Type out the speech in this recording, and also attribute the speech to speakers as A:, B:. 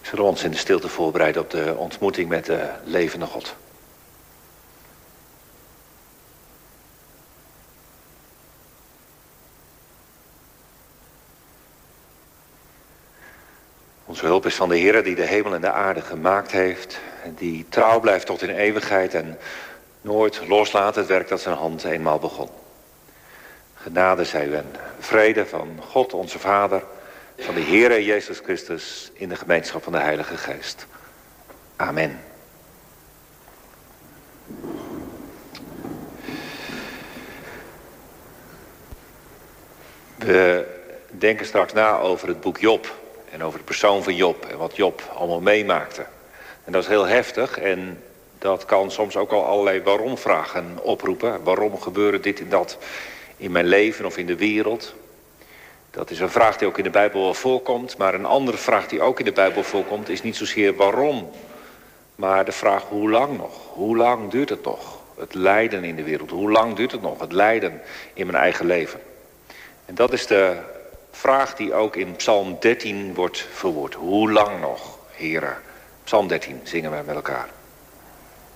A: Zullen we ons in de stilte voorbereiden op de ontmoeting met de levende God. Onze hulp is van de Heer die de hemel en de aarde gemaakt heeft. En die trouw blijft tot in eeuwigheid en nooit loslaat het werk dat zijn hand eenmaal begon. Genade zij u en vrede van God onze Vader, van de Heer Jezus Christus in de gemeenschap van de Heilige Geest. Amen. We denken straks na over het boek Job en over de persoon van Job en wat Job allemaal meemaakte. En dat is heel heftig en dat kan soms ook al allerlei waarom-vragen oproepen. Waarom gebeurt dit en dat in mijn leven of in de wereld? Dat is een vraag die ook in de Bijbel wel voorkomt. Maar een andere vraag die ook in de Bijbel voorkomt is niet zozeer waarom. Maar de vraag hoe lang nog? Hoe lang duurt het nog? Het lijden in de wereld. Hoe lang duurt het nog? Het lijden in mijn eigen leven. En dat is de vraag die ook in Psalm 13 wordt verwoord. Hoe lang nog, Heere? Psalm 13 zingen we met elkaar.